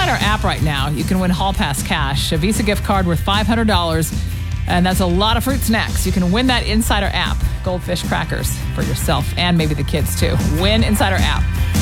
Insider app right now, you can win Hall Pass cash, a Visa gift card worth $500, and that's a lot of fruit snacks. You can win that Insider app, Goldfish crackers for yourself and maybe the kids too. Win Insider app.